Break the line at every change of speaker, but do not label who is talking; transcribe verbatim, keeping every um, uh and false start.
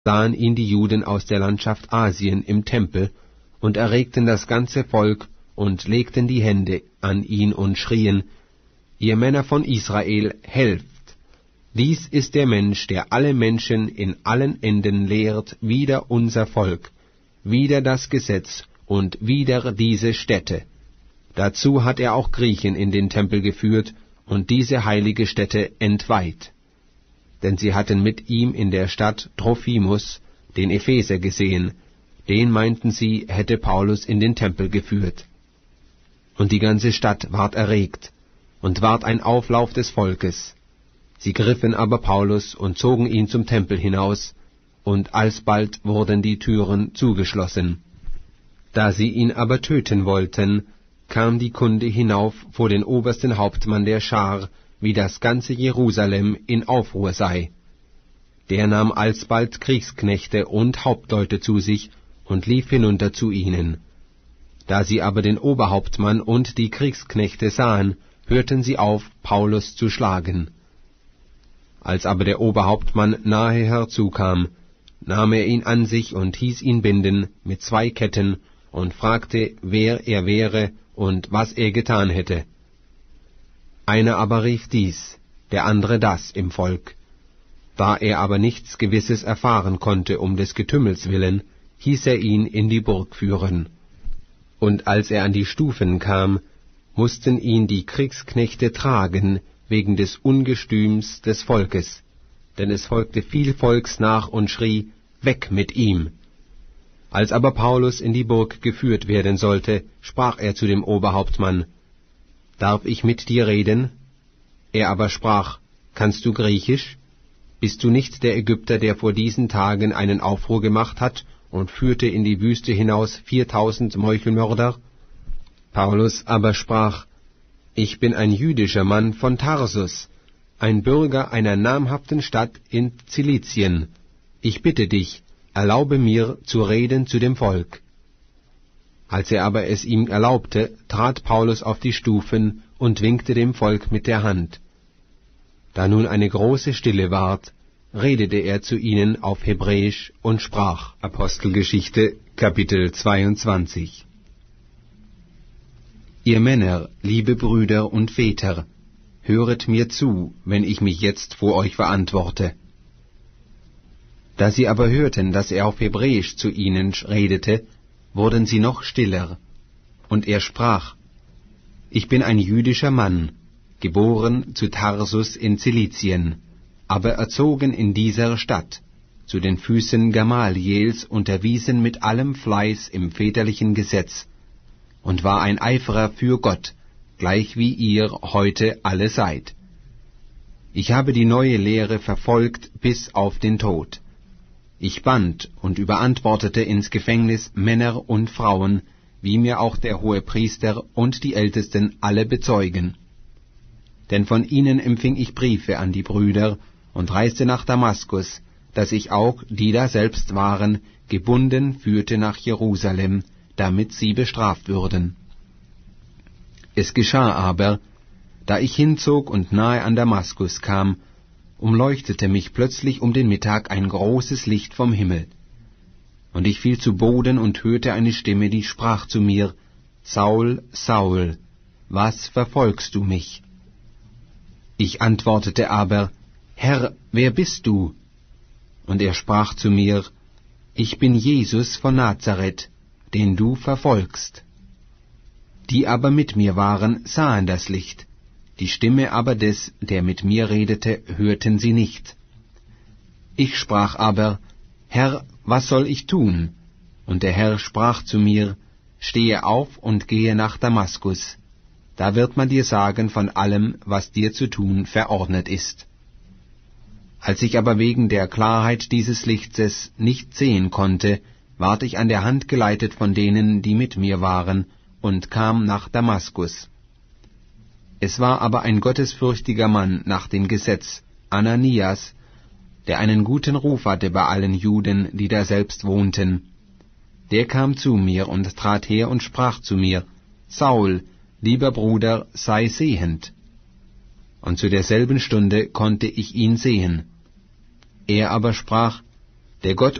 sahen ihn die Juden aus der Landschaft Asien im Tempel und erregten das ganze Volk und legten die Hände an ihn und schrien: Ihr Männer von Israel, helft! Dies ist der Mensch, der alle Menschen in allen Enden lehrt, wider unser Volk, wider das Gesetz und wider diese Stätte. Dazu hat er auch Griechen in den Tempel geführt und diese heilige Stätte entweiht. Denn sie hatten mit ihm in der Stadt Trophimus, den Epheser, gesehen, den meinten sie, hätte Paulus in den Tempel geführt. Und die ganze Stadt ward erregt, und ward ein Auflauf des Volkes. Sie griffen aber Paulus und zogen ihn zum Tempel hinaus, und alsbald wurden die Türen zugeschlossen. Da sie ihn aber töten wollten, kam die Kunde hinauf vor den obersten Hauptmann der Schar, wie das ganze Jerusalem in Aufruhr sei. Der nahm alsbald Kriegsknechte und Hauptleute zu sich und lief hinunter zu ihnen. Da sie aber den Oberhauptmann und die Kriegsknechte sahen, hörten sie auf, Paulus zu schlagen. Als aber der Oberhauptmann nahe herzukam, nahm er ihn an sich und hieß ihn binden mit zwei Ketten und fragte, wer er wäre und was er getan hätte. Einer aber rief dies, der andere das im Volk. Da er aber nichts Gewisses erfahren konnte um des Getümmels willen, hieß er ihn in die Burg führen. Und als er an die Stufen kam, mussten ihn die Kriegsknechte tragen, wegen des Ungestüms des Volkes, denn es folgte viel Volks nach und schrie, weg mit ihm! Als aber Paulus in die Burg geführt werden sollte, sprach er zu dem Oberhauptmann, »Darf ich mit dir reden?« Er aber sprach, »Kannst du Griechisch? Bist du nicht der Ägypter, der vor diesen Tagen einen Aufruhr gemacht hat und führte in die Wüste hinaus viertausend Meuchelmörder?« Paulus aber sprach, »Ich bin ein jüdischer Mann von Tarsus, ein Bürger einer namhaften Stadt in Zilizien. Ich bitte dich, erlaube mir zu reden zu dem Volk.« Als er aber es ihm erlaubte, trat Paulus auf die Stufen und winkte dem Volk mit der Hand. Da nun eine große Stille ward, redete er zu ihnen auf Hebräisch und sprach. Apostelgeschichte, Kapitel zweiundzwanzig. Ihr Männer, liebe Brüder und Väter, höret mir zu, wenn ich mich jetzt vor euch verantworte. Da sie aber hörten, dass er auf Hebräisch zu ihnen redete, wurden sie noch stiller. Und er sprach, »Ich bin ein jüdischer Mann, geboren zu Tarsus in Zilizien, aber erzogen in dieser Stadt, zu den Füßen Gamaliels unterwiesen mit allem Fleiß im väterlichen Gesetz, und war ein Eiferer für Gott, gleich wie ihr heute alle seid. Ich habe die neue Lehre verfolgt bis auf den Tod. Ich band und überantwortete ins Gefängnis Männer und Frauen, wie mir auch der Hohepriester und die Ältesten alle bezeugen. Denn von ihnen empfing ich Briefe an die Brüder und reiste nach Damaskus, dass ich auch, die da selbst waren, gebunden führte nach Jerusalem, damit sie bestraft würden. Es geschah aber, da ich hinzog und nahe an Damaskus kam, umleuchtete mich plötzlich um den Mittag ein großes Licht vom Himmel. Und ich fiel zu Boden und hörte eine Stimme, die sprach zu mir, »Saul, Saul, was verfolgst du mich?« Ich antwortete aber, »Herr, wer bist du?« Und er sprach zu mir, »Ich bin Jesus von Nazareth, den du verfolgst.« Die aber mit mir waren, sahen das Licht, die Stimme aber des, der mit mir redete, hörten sie nicht. Ich sprach aber, »Herr, was soll ich tun?« Und der Herr sprach zu mir, »Stehe auf und gehe nach Damaskus, da wird man dir sagen von allem, was dir zu tun verordnet ist.« Als ich aber wegen der Klarheit dieses Lichtes nicht sehen konnte, ward ich an der Hand geleitet von denen, die mit mir waren, und kam nach Damaskus. Es war aber ein gottesfürchtiger Mann nach dem Gesetz, Ananias, der einen guten Ruf hatte bei allen Juden, die daselbst wohnten. Der kam zu mir und trat her und sprach zu mir, »Saul, lieber Bruder, sei sehend.« Und zu derselben Stunde konnte ich ihn sehen. Er aber sprach, der Gott